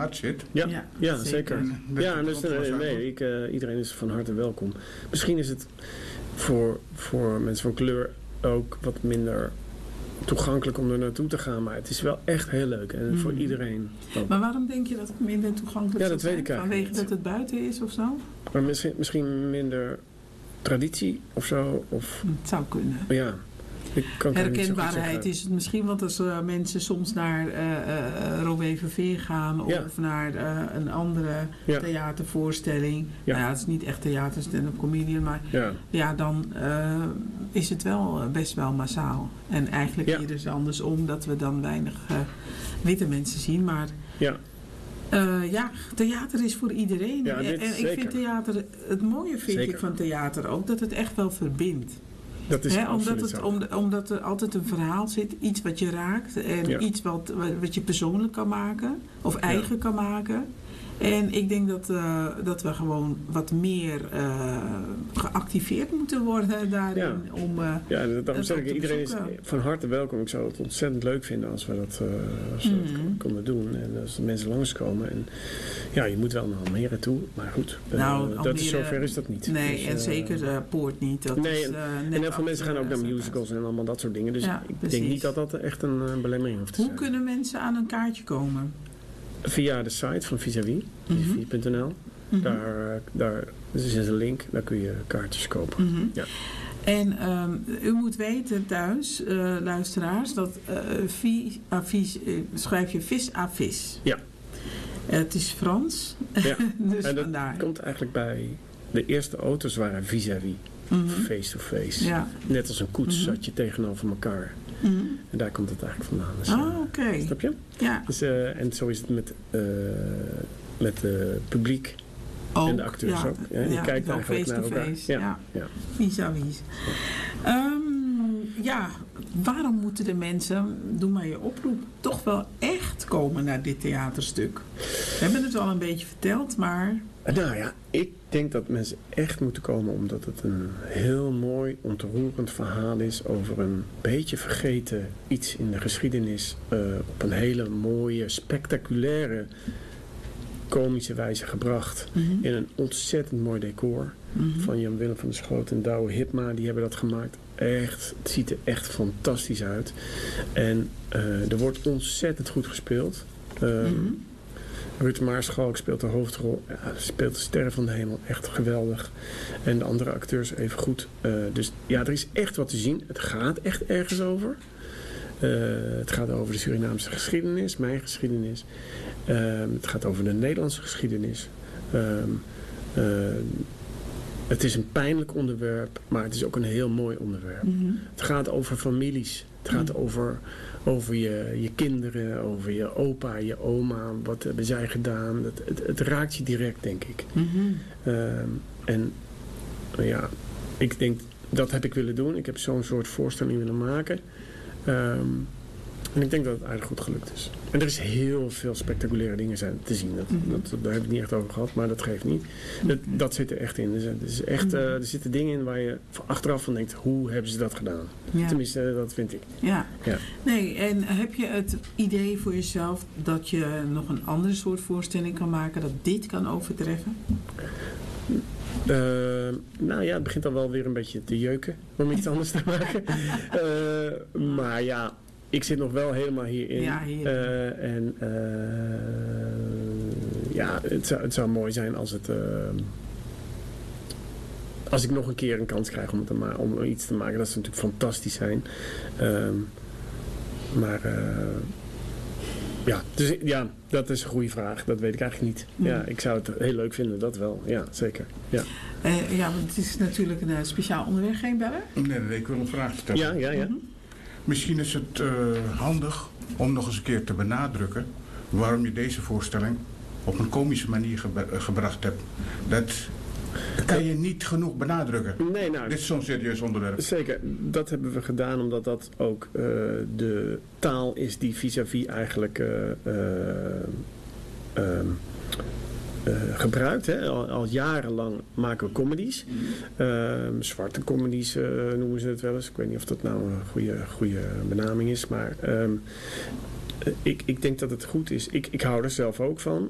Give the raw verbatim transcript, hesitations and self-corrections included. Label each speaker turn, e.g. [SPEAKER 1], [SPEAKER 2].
[SPEAKER 1] format zit.
[SPEAKER 2] Ja, ja, ja zeker. zeker.
[SPEAKER 1] En
[SPEAKER 2] ja, dus, nee, nee ik, uh, iedereen is van harte welkom. Misschien is het voor, voor mensen van kleur ook wat minder toegankelijk om er naartoe te gaan, maar het is wel echt heel leuk en mm. voor iedereen ook.
[SPEAKER 3] Maar waarom denk je dat het minder toegankelijk
[SPEAKER 2] ja, dat
[SPEAKER 3] zijn?
[SPEAKER 2] Weet ik
[SPEAKER 3] Vanwege dat het buiten is of zo?
[SPEAKER 2] Maar misschien, misschien minder traditie of zo? Of,
[SPEAKER 3] het zou kunnen.
[SPEAKER 2] Ja.
[SPEAKER 3] Herkenbaarheid is het misschien, want als uh, mensen soms naar uh, uh, Robé Verveer gaan ja. of naar uh, een andere ja. theatervoorstelling. Ja. Nou ja, het is niet echt theater, stand-up comedian, maar ja, ja dan uh, is het wel best wel massaal. En eigenlijk ja. hier dus andersom, dat we dan weinig uh, witte mensen zien, maar
[SPEAKER 2] ja.
[SPEAKER 3] Uh, ja, theater is voor iedereen.
[SPEAKER 2] Ja,
[SPEAKER 3] en en ik vind theater, het mooie vind
[SPEAKER 2] zeker.
[SPEAKER 3] ik van theater ook, dat het echt wel verbindt.
[SPEAKER 2] Dat is
[SPEAKER 3] He, omdat, het, om, omdat er altijd een verhaal zit, iets wat je raakt en ja. iets wat, wat je persoonlijk kan maken of eigen ja. kan maken. En ik denk dat, uh, dat we gewoon wat meer uh, geactiveerd moeten worden daarin.
[SPEAKER 2] Ja,
[SPEAKER 3] om, uh,
[SPEAKER 2] ja daarom zeg ik, iedereen is van harte welkom. Ik zou het ontzettend leuk vinden als we dat, uh, als we mm-hmm. dat konden doen. En als de mensen langskomen. En ja, je moet wel naar Almere toe. Maar goed, uh, nou, Almere, dat is, zover is dat niet.
[SPEAKER 3] Nee,
[SPEAKER 2] dus,
[SPEAKER 3] en
[SPEAKER 2] uh,
[SPEAKER 3] zeker uh, Poort niet. Dat
[SPEAKER 2] nee,
[SPEAKER 3] is, uh,
[SPEAKER 2] en, en heel veel mensen gaan ook naar musicals en allemaal dat soort dingen. Dus ja, ik precies. denk niet dat dat echt een uh, belemmering hoeft te
[SPEAKER 3] Hoe
[SPEAKER 2] zijn.
[SPEAKER 3] Hoe kunnen mensen aan een kaartje komen?
[SPEAKER 2] Via de site van Vis-a-Vis,
[SPEAKER 3] mm-hmm.
[SPEAKER 2] vis punt n l. Mm-hmm. Daar, daar is een link, daar kun je kaartjes kopen.
[SPEAKER 3] Mm-hmm.
[SPEAKER 2] Ja.
[SPEAKER 3] En um, u moet weten thuis, uh, luisteraars, dat uh, vis, uh, vis, uh, schrijf je vis à vis.
[SPEAKER 2] Ja.
[SPEAKER 3] Uh, het is Frans,
[SPEAKER 2] ja.
[SPEAKER 3] dus
[SPEAKER 2] en dat
[SPEAKER 3] vandaar.
[SPEAKER 2] komt eigenlijk bij, de eerste auto's waren vis-à-vis,
[SPEAKER 3] mm-hmm.
[SPEAKER 2] face-to-face.
[SPEAKER 3] Ja.
[SPEAKER 2] Net als een koets mm-hmm. zat je tegenover elkaar.
[SPEAKER 3] Mm-hmm.
[SPEAKER 2] En daar komt het eigenlijk vandaan. Dus,
[SPEAKER 3] oh, oké. Okay.
[SPEAKER 2] Snap je?
[SPEAKER 3] Ja.
[SPEAKER 2] Dus, uh, en zo is het met uh, met het publiek
[SPEAKER 3] ook,
[SPEAKER 2] en de acteurs
[SPEAKER 3] ja,
[SPEAKER 2] ook. Ja, je
[SPEAKER 3] ja,
[SPEAKER 2] kijkt eigenlijk
[SPEAKER 3] face
[SPEAKER 2] naar
[SPEAKER 3] to
[SPEAKER 2] elkaar.
[SPEAKER 3] face.
[SPEAKER 2] Ja.
[SPEAKER 3] Ja.
[SPEAKER 2] Ja.
[SPEAKER 3] Vis-à-vis. Ja. Um, ja, waarom moeten de mensen, doe maar je oproep, toch wel echt komen naar dit theaterstuk? We hebben het al een beetje verteld, maar...
[SPEAKER 2] Nou ja, ik denk dat mensen echt moeten komen omdat het een heel mooi, ontroerend verhaal is over een beetje vergeten iets in de geschiedenis. Uh, op een hele mooie, spectaculaire, komische wijze gebracht.
[SPEAKER 3] Mm-hmm. In
[SPEAKER 2] een ontzettend mooi decor
[SPEAKER 3] mm-hmm.
[SPEAKER 2] van Jan Willem van der Schoot en Douwe Hipma. Die hebben dat gemaakt. Echt, het ziet er echt fantastisch uit. En uh, er wordt ontzettend goed gespeeld. Um,
[SPEAKER 3] mm-hmm.
[SPEAKER 2] Ruud Maarschalk speelt de hoofdrol. Ja, speelt de Sterren van de Hemel. Echt geweldig. En de andere acteurs even goed. Uh, dus ja, er is echt wat te zien. Het gaat echt ergens over. Uh, het gaat over de Surinaamse geschiedenis. Mijn geschiedenis. Uh, het gaat over de Nederlandse geschiedenis. Uh, uh, het is een pijnlijk onderwerp. Maar het is ook een heel mooi onderwerp.
[SPEAKER 3] Mm-hmm.
[SPEAKER 2] Het gaat over families. Het gaat mm-hmm. over... Over je, je kinderen, over je opa, je oma. Wat hebben zij gedaan? Het, het, het raakt je direct, denk ik.
[SPEAKER 3] Mm-hmm.
[SPEAKER 2] Um, en ja, ik denk, dat heb ik willen doen. Ik heb zo'n soort voorstelling willen maken. Um, en ik denk dat het aardig goed gelukt is. En er is heel veel spectaculaire dingen zijn te zien. Dat, mm-hmm. dat, daar heb ik het niet echt over gehad, maar dat geeft niet. Dat, dat zit er echt in. Dus, dus echt, uh, er zitten dingen in waar je achteraf van denkt, hoe hebben ze dat gedaan? Ja. Tenminste, dat vind ik.
[SPEAKER 3] Ja.
[SPEAKER 2] ja.
[SPEAKER 3] Nee, en heb je het idee voor jezelf dat je nog een andere soort voorstelling kan maken, dat dit kan overtreffen?
[SPEAKER 2] Uh, nou ja, het begint dan wel weer een beetje te jeuken om iets anders te maken. Uh, maar ja, ik zit nog wel helemaal hierin.
[SPEAKER 3] Ja, hier.
[SPEAKER 2] Uh, en uh, ja, het zou, het zou mooi zijn als het... Uh, als ik nog een keer een kans krijg om, te ma- om iets te maken. Dat zou natuurlijk fantastisch zijn. Uh, maar... Uh, Ja, dus ja, dat is een goede vraag. Dat weet ik eigenlijk niet. Mm. Ja, ik zou het heel leuk vinden, dat wel. Ja, zeker. Ja,
[SPEAKER 3] uh, ja want het is natuurlijk een uh, speciaal onderwerp, geen bellen?
[SPEAKER 1] Nee, nee, ik wil een vraag stellen.
[SPEAKER 2] Ja, ja, ja.
[SPEAKER 3] Mm-hmm.
[SPEAKER 1] Misschien is het uh, handig om nog eens een keer te benadrukken waarom je deze voorstelling op een komische manier ge- gebracht hebt. Dat kan je niet genoeg benadrukken.
[SPEAKER 2] Nee, nou,
[SPEAKER 1] dit is zo'n serieus onderwerp.
[SPEAKER 2] Zeker, dat hebben we gedaan omdat dat ook uh, de taal is die vis-à-vis eigenlijk uh, uh, uh, uh, gebruikt. Hè. Al, al jarenlang maken we comedies. Uh, zwarte comedies uh, noemen ze het wel eens. Ik weet niet of dat nou een goede, goede benaming is. Maar um, ik, ik denk dat het goed is. Ik, ik hou er zelf ook van.